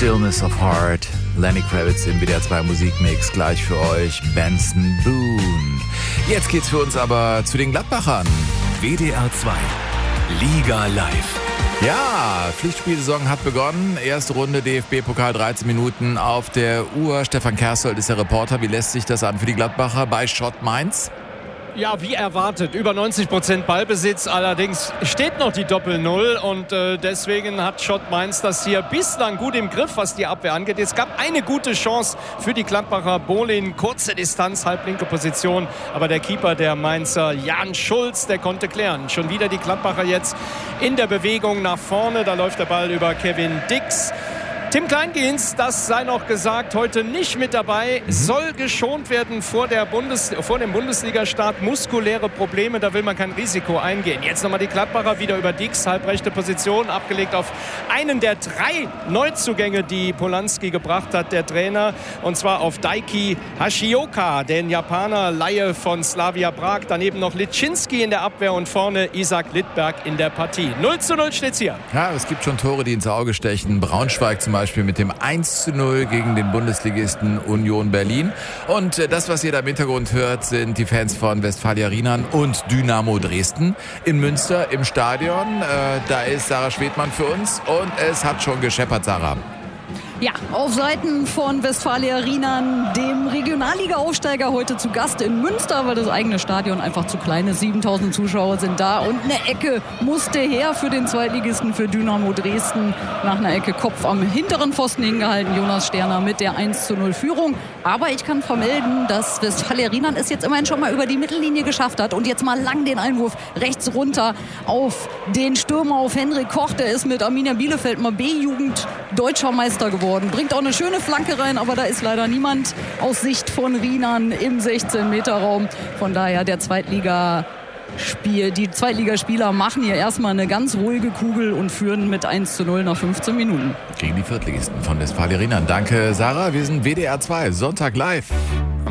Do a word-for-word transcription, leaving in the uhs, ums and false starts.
Stillness of Heart. Lenny Kravitz im W D R zwei Musikmix. Gleich für euch Benson Boone. Jetzt geht's für uns aber zu den Gladbachern. W D R zwei Liga live. Ja, Pflichtspielsaison hat begonnen. Erste Runde D F B-Pokal, dreizehn Minuten auf der Uhr. Stefan Kerssold ist der Reporter. Wie lässt sich das an für die Gladbacher bei Schott Mainz? Ja, wie erwartet, über neunzig Prozent Ballbesitz, allerdings steht noch die Doppel-Null und äh, deswegen hat Schott Mainz das hier bislang gut im Griff, was die Abwehr angeht. Es gab eine gute Chance für die Gladbacher, Bolin, kurze Distanz, halblinke Position, aber der Keeper der Mainzer, Jan Schulz, der konnte klären. Schon wieder die Gladbacher jetzt in der Bewegung nach vorne, da läuft der Ball über Kevin Dix. Tim Kleingehens, das sei noch gesagt, heute nicht mit dabei, soll geschont werden vor, der Bundes, vor dem Bundesliga-Start. Muskuläre Probleme, da will man kein Risiko eingehen. Jetzt nochmal die Gladbacher wieder über Dix, halbrechte Position, abgelegt auf einen der drei Neuzugänge, die Polanski gebracht hat, der Trainer. Und zwar auf Daiki Hashioka, den Japaner, Laie von Slavia Prag. Daneben noch Litschinski in der Abwehr und vorne Isaac Littberg in der Partie. null zu null steht's hier. Ja, es gibt schon Tore, die ins Auge stechen. Braunschweig zum Beispiel. Beispiel mit dem eins zu null gegen den Bundesligisten Union Berlin. Und das, was ihr da im Hintergrund hört, sind die Fans von Westfalia Rienan und Dynamo Dresden in Münster im Stadion. Äh, da ist Sarah Schwedmann für uns und es hat schon gescheppert, Sarah. Ja, auf Seiten von Westfalia Rienan, dem Regionalliga-Aufsteiger, heute zu Gast in Münster, weil das eigene Stadion einfach zu klein ist. siebentausend Zuschauer sind da und eine Ecke musste her für den Zweitligisten, für Dynamo Dresden. Nach einer Ecke Kopf am hinteren Pfosten hingehalten, Jonas Sterner mit der eins zu null Führung. Aber ich kann vermelden, dass Westfalia Rienan es jetzt immerhin schon mal über die Mittellinie geschafft hat und jetzt mal lang den Einwurf rechts runter auf den Stürmer, auf Henrik Koch. Der ist mit Arminia Bielefeld mal B-Jugend deutscher Meister geworden. Bringt auch eine schöne Flanke rein, aber da ist leider niemand aus Sicht von Rienan im sechzehn Meter Raum. Von daher der Zweitligaspiel, die Zweitligaspieler machen hier erstmal eine ganz ruhige Kugel und führen mit eins zu null nach fünfzehn Minuten. Gegen die Viertligisten von Westfalia Rienan. Danke, Sarah. Wir sind W D R zwei, Sonntag live.